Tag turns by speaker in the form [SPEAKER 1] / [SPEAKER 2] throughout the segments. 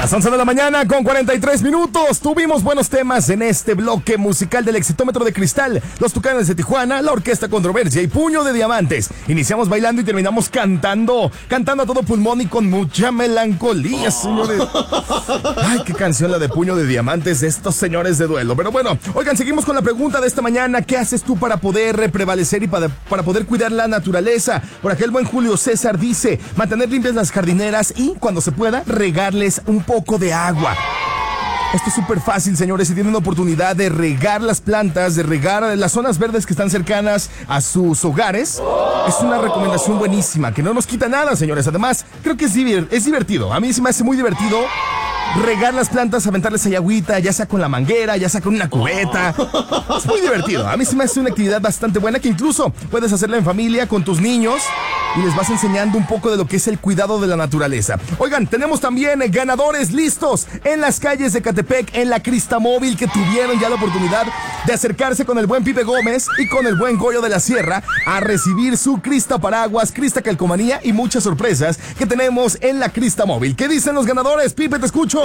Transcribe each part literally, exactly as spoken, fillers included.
[SPEAKER 1] Las once de la mañana con cuarenta y tres minutos. Tuvimos buenos temas en este bloque musical del Exitómetro de Cristal, Los Tucanes de Tijuana, la Orquesta Controversia y Puño de Diamantes. Iniciamos bailando y terminamos cantando, cantando a todo pulmón y con mucha melancolía, señores. Ay, qué canción la de Puño de Diamantes de estos señores de duelo. Pero bueno, oigan, seguimos con la pregunta de esta mañana. ¿Qué haces tú para poder prevalecer y para, para poder cuidar la naturaleza? Por aquel buen Julio César dice, mantener limpias las jardineras y, cuando se pueda, regarles un poco de agua. Esto es súper fácil, señores. Si tienen la oportunidad de regar las plantas, de regar las zonas verdes que están cercanas a sus hogares, es una recomendación buenísima, que no nos quita nada, señores. Además, creo que es, divir- es divertido. A mí se me hace muy divertido regar las plantas, aventarles ahí agüita, ya sea con la manguera, ya sea con una cubeta. Es muy divertido. A mí se me hace una actividad bastante buena que incluso puedes hacerla en familia con tus niños y les vas enseñando un poco de lo que es el cuidado de la naturaleza. Oigan, tenemos también ganadores listos en las calles de Ecatepec, en la Crista Móvil, que tuvieron ya la oportunidad de acercarse con el buen Pipe Gómez y con el buen Goyo de la Sierra a recibir su Crista Paraguas, Crista Calcomanía y muchas sorpresas que tenemos en la Crista Móvil. ¿Qué dicen los ganadores? Pipe, te escucho.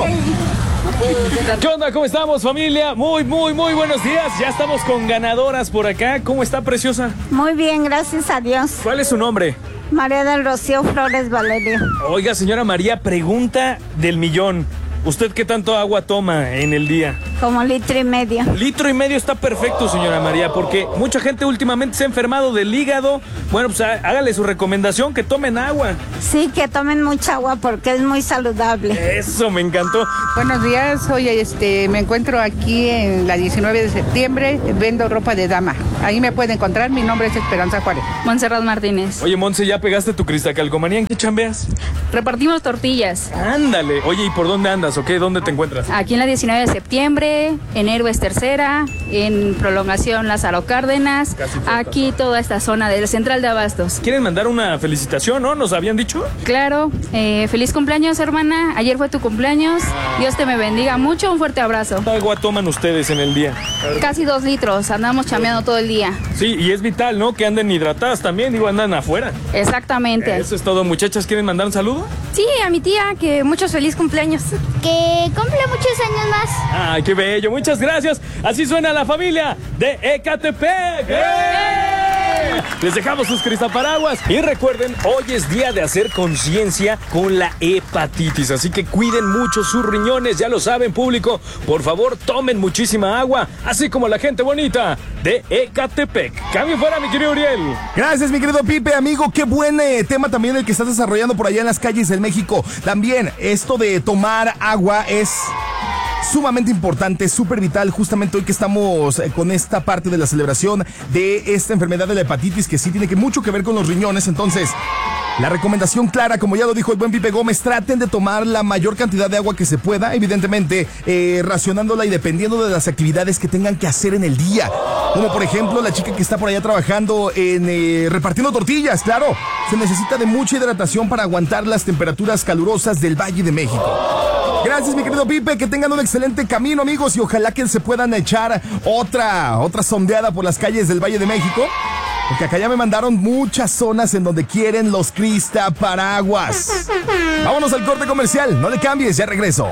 [SPEAKER 2] ¿Qué onda? ¿Cómo estamos, familia? Muy, muy, muy buenos días. Ya estamos con ganadoras por acá. ¿Cómo está, preciosa?
[SPEAKER 3] Muy bien, gracias a Dios.
[SPEAKER 2] ¿Cuál es su nombre?
[SPEAKER 3] María del Rocío Flores Valerio.
[SPEAKER 2] Oiga, señora María, pregunta del millón. ¿Usted qué tanto agua toma en el día?
[SPEAKER 3] Como litro y medio.
[SPEAKER 2] Litro y medio está perfecto, señora María, porque mucha gente últimamente se ha enfermado del hígado. Bueno, pues hágale su recomendación, que tomen agua.
[SPEAKER 3] Sí, que tomen mucha agua porque es muy saludable.
[SPEAKER 2] Eso, me encantó.
[SPEAKER 4] Buenos días, hoy este, me encuentro aquí en la diecinueve de septiembre, vendo ropa de dama. Ahí me puede encontrar, mi nombre es Esperanza Juárez.
[SPEAKER 5] Montserrat Martínez.
[SPEAKER 2] Oye, Montse, ¿ya pegaste tu Crista Calcomanía? ¿En qué chambeas?
[SPEAKER 5] Repartimos tortillas.
[SPEAKER 2] Ándale. Oye, ¿y por dónde andas o qué? ¿Dónde te encuentras?
[SPEAKER 5] Aquí en la diecinueve de septiembre, en Héroes Tercera, en Prolongación Lázaro Cárdenas, aquí toda esta zona del Central de Abastos.
[SPEAKER 2] ¿Quieren mandar una felicitación, no? ¿Nos habían dicho?
[SPEAKER 5] Claro, eh, feliz cumpleaños, hermana. Ayer fue tu cumpleaños. Dios te me bendiga mucho. Un fuerte abrazo.
[SPEAKER 2] ¿Cuánta agua toman ustedes en el día?
[SPEAKER 5] Casi dos litros. Andamos chameando todo el día.
[SPEAKER 2] Sí, y es vital, ¿no? Que anden hidratadas también. Digo, andan afuera.
[SPEAKER 5] Exactamente.
[SPEAKER 2] Eso es todo, muchachas. ¿Quieren mandar un saludo?
[SPEAKER 5] Sí, a mi tía, que muchos feliz cumpleaños.
[SPEAKER 6] Que cumple muchos años más.
[SPEAKER 2] Ay, qué bello. Muchas gracias. Así suena la familia de Ecatepec. ¡Eh! Les dejamos sus cristaparaguas. Y recuerden, hoy es día de hacer conciencia con la hepatitis. Así que cuiden mucho sus riñones. Ya lo saben, público. Por favor, tomen muchísima agua. Así como la gente bonita de Ecatepec. Cambio fuera, mi querido Uriel.
[SPEAKER 1] Gracias, mi querido Pipe, amigo. Qué buen eh, tema también el que estás desarrollando por allá en las calles del México. También esto de tomar agua es sumamente importante, súper vital, justamente hoy que estamos eh, con esta parte de la celebración de esta enfermedad de la hepatitis, que sí tiene que mucho que ver con los riñones. Entonces, la recomendación clara, como ya lo dijo el buen Pipe Gómez, traten de tomar la mayor cantidad de agua que se pueda, evidentemente eh, racionándola y dependiendo de las actividades que tengan que hacer en el día. Como por ejemplo la chica que está por allá trabajando en eh, repartiendo tortillas, claro, se necesita de mucha hidratación para aguantar las temperaturas calurosas del Valle de México. Gracias, mi querido Pipe, que tengan un excelente camino, amigos, y ojalá que se puedan echar otra, otra sondeada por las calles del Valle de México, porque acá ya me mandaron muchas zonas en donde quieren los Crista Paraguas. Vámonos al corte comercial, no le cambies, ya regreso.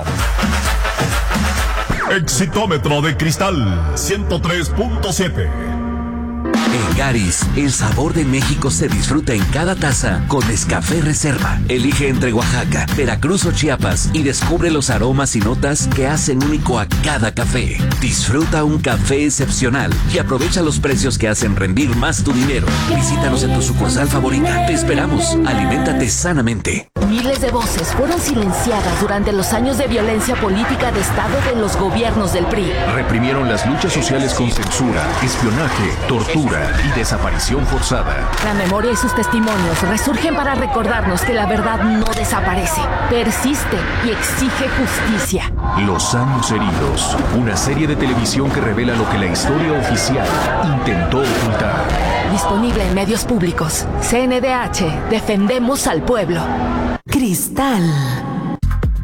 [SPEAKER 7] Exitómetro de Cristal ciento tres punto siete.
[SPEAKER 8] En Garis, el sabor de México se disfruta en cada taza con Nescafé Reserva. Elige entre Oaxaca, Veracruz o Chiapas y descubre los aromas y notas que hacen único a cada café. Disfruta un café excepcional y aprovecha los precios que hacen rendir más tu dinero. Visítanos en tu sucursal favorita. Te esperamos. Aliméntate sanamente.
[SPEAKER 9] Miles de voces fueron silenciadas durante los años de violencia política de Estado de los gobiernos del P R I.
[SPEAKER 10] Reprimieron las luchas sociales con censura, espionaje, tortura y desaparición forzada.
[SPEAKER 9] La memoria y sus testimonios resurgen para recordarnos que la verdad no desaparece, persiste y exige justicia.
[SPEAKER 10] Los años heridos, una serie de televisión que revela lo que la historia oficial intentó ocultar.
[SPEAKER 9] Disponible en medios públicos. C N D H, defendemos al pueblo.
[SPEAKER 11] Cristal.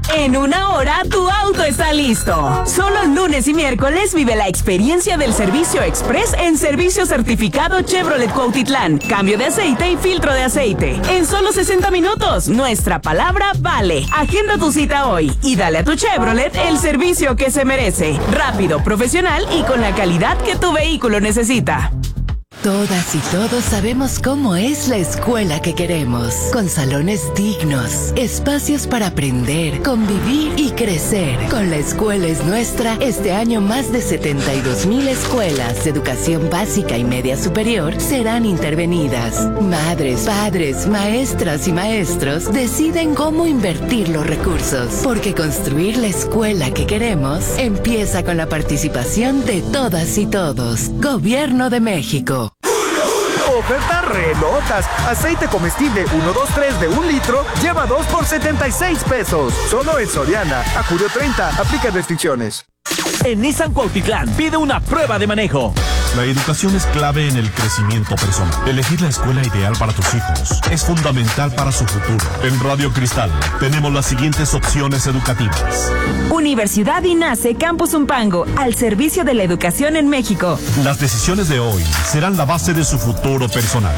[SPEAKER 11] En una hora, tu auto está listo. Solo lunes y miércoles vive la experiencia del servicio express en servicio certificado Chevrolet Cuautitlán. Cambio de aceite y filtro de aceite. En solo sesenta minutos, nuestra palabra vale. Agenda tu cita hoy y dale a tu Chevrolet el servicio que se merece. Rápido, profesional y con la calidad que tu vehículo necesita.
[SPEAKER 12] Todas y todos sabemos cómo es la escuela que queremos, con salones dignos, espacios para aprender, convivir y crecer. Con La Escuela es Nuestra, este año más de setenta y dos mil escuelas de educación básica y media superior serán intervenidas. Madres, padres, maestras y maestros deciden cómo invertir los recursos, porque construir la escuela que queremos empieza con la participación de todas y todos. Gobierno de México.
[SPEAKER 13] Ofertas relotas. Aceite comestible uno, dos, tres de un litro lleva dos por setenta y seis pesos. Solo en Soriana. A julio treinta. Aplica restricciones.
[SPEAKER 14] En Nissan Cuautitlán pide una prueba de manejo.
[SPEAKER 7] La educación es clave en el crecimiento personal. Elegir la escuela ideal para tus hijos es fundamental para su futuro. En Radio Cristal tenemos las siguientes opciones educativas.
[SPEAKER 11] Universidad INACE Campus Umpango, al servicio de la educación en México.
[SPEAKER 7] Las decisiones de hoy serán la base de su futuro personal.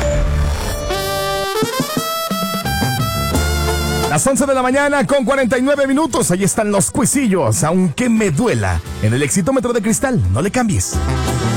[SPEAKER 1] Las once de la mañana con cuarenta y nueve minutos. Ahí están los cuisillos, aunque me duela. En el Exitómetro de Cristal, no le cambies.